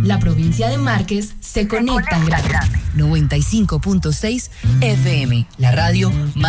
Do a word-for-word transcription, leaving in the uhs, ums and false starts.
La provincia de Márquez se conecta en grande. noventa y cinco punto seis F M, la radio más